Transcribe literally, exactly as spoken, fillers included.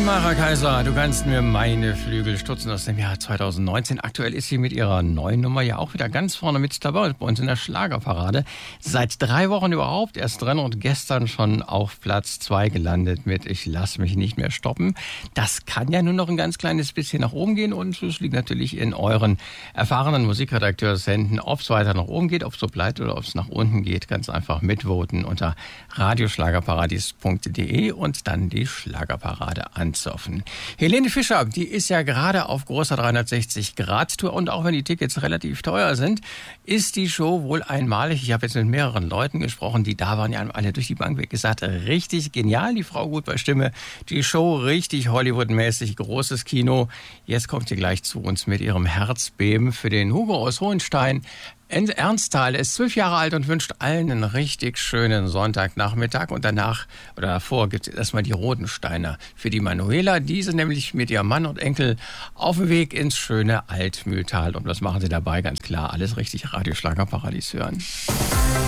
Tamara Kaiser, du kannst mir meine Flügel stutzen aus dem Jahr zweitausendneunzehn. Aktuell ist sie mit ihrer neuen Nummer ja auch wieder ganz vorne mit dabei bei uns in der Schlagerparade. Seit drei Wochen überhaupt erst drin und gestern schon auf Platz zwei gelandet mit Ich lass mich nicht mehr stoppen. Das kann ja nur noch ein ganz kleines bisschen nach oben gehen und es liegt natürlich in euren erfahrenen Musikredakteursenden, ob es weiter nach oben geht, ob es so bleibt oder ob es nach unten geht. Ganz einfach mitvoten unter radioschlagerparadies punkt de und dann die Schlagerparade anzapfen. Helene Fischer, die ist ja gerade auf großer dreihundertsechzig Grad Tour und auch wenn die Tickets relativ teuer sind, ist die Show wohl einmalig. Ich habe jetzt mit mehreren Leuten gesprochen, die da waren, ja alle durch die Bank weg gesagt, richtig genial, die Frau gut bei Stimme, die Show richtig Hollywood-mäßig, großes Kino. Jetzt kommt sie gleich zu uns mit ihrem Herzbeben für den Hugo aus Hohenstein. Ernsthal ist zwölf Jahre alt und wünscht allen einen richtig schönen Sonntagnachmittag. Und danach oder davor gibt es erstmal die Rodensteiner für die Manuela. Diese nämlich mit ihrem Mann und Enkel auf dem Weg ins schöne Altmühltal. Und was machen sie dabei? Ganz klar, alles richtig Radioschlagerparadies hören.